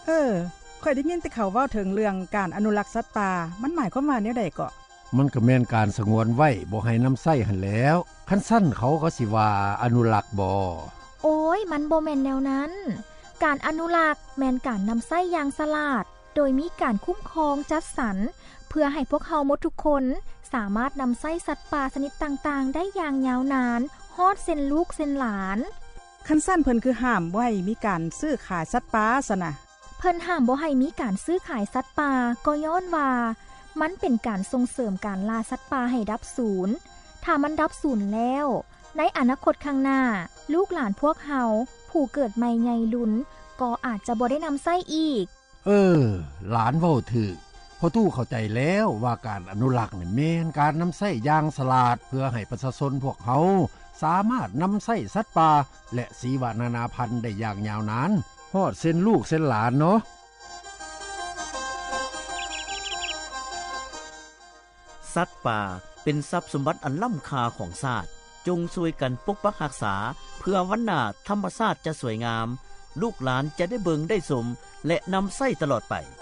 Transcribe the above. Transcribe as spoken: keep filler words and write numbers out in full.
เออค่อยได้ยินแต่เขาเว้าถึงเรื่องการอนุรักษ์สัตว์ป่ามันหมายความว่าแนวใดก็มันก็แม่นการสงวนไว้บ่ให้น้ำไส้หั่นแหล้วคันซั่นเขาก็สิว่าอนุรักษ์บ่โอ้ยมันบ่แม่นแนวนั้นการอนุรักษ์แม่นการนำไส้อย่างฉลาดโดยมีการคุ้มครองจัดสรรเพื่อให้พวกเฮาหมดทุกคนสามารถนำไส้สัตว์ป่าชนิดต่างๆได้อย่างยาวนานฮอดเส้นลูกเส้นหลานคันซั่นเพิ่นคือห้ามบ่ให้มีการซื้อขายสัตว์ป่าซะนะเพิ่นห้ามบ่ให้มีการซื้อขายสัตว์ป่าก็ย้อนว่ามันเป็นการส่งเสริมการล่าสัตว์ป่าให้ดับสูญถ้ามันดับสูญแล้วในอนาคตข้างหน้าลูกหลานพวกเฮาผู้เกิดใหม่ใหญ่ลุ้นก็อาจจะบ่ได้นำไส้อีกเออหลานเว้าถูกพอตู้เข้าใจแล้วว่าการอนุรักษ์นี่แม่นการนำไส้อย่างฉลาดเพื่อให้ประชาชนพวกเขาสามารถนำไส้สัตว์ป่าและชีวนานาพันธุ์ได้อย่างยาวนานฮอดเส้นลูกเส้นหลานเนาะสัตว์ป่าเป็นทรัพย์สมบัติอันล้ำค่าของชาติจงช่วยกันปกปักรักษาเพื่อวันหน้าธรรมชาติจะสวยงามลูกหลานจะได้เบิงได้สมและนำไส้ตลอดไป